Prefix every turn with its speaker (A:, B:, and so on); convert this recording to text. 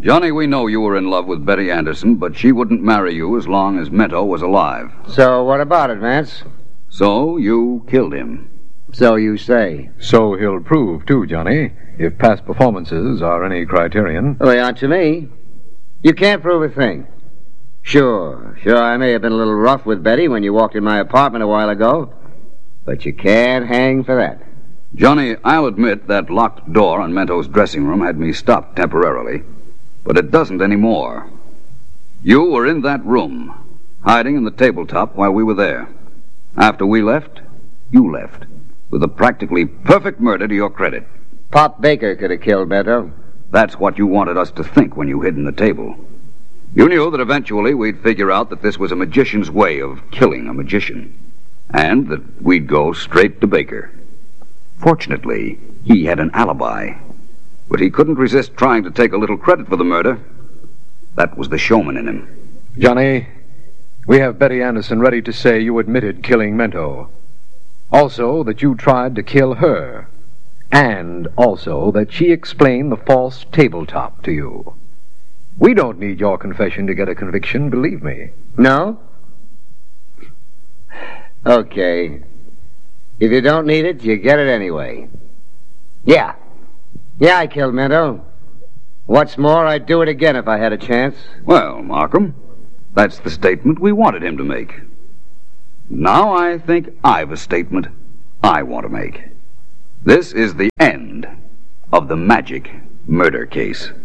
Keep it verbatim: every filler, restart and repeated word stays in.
A: Johnny, we know you were in love with Betty Anderson, but she wouldn't marry you as long as Mento was alive.
B: So what about it, Vance?
A: So you killed him.
B: So you say.
C: So he'll prove, too, Johnny, if past performances are any criterion.
B: Well, they aren't to me. You can't prove a thing. Sure, sure, I may have been a little rough with Betty when you walked in my apartment a while ago, but you can't hang for that.
A: Johnny, I'll admit that locked door on Mento's dressing room had me stopped temporarily, but it doesn't anymore. You were in that room, hiding in the tabletop while we were there. After we left, you left, with a practically perfect murder to your credit.
B: Pop Baker could have killed Mento.
A: That's what you wanted us to think when you hid in the table. You knew that eventually we'd figure out that this was a magician's way of killing a magician, and that we'd go straight to Baker. Fortunately, he had an alibi, but he couldn't resist trying to take a little credit for the murder. That was the showman in him.
C: Johnny, we have Betty Anderson ready to say you admitted killing Mento. Also, that you tried to kill her. And also that she explained the false tabletop to you. We don't need your confession to get a conviction, believe me.
B: No? Okay. If you don't need it, you get it anyway. Yeah. Yeah, I killed Mento. What's more, I'd do it again if I had a chance.
A: Well, Markham, that's the statement we wanted him to make. Now I think I've a statement I want to make. This is the end of the Magic murder case.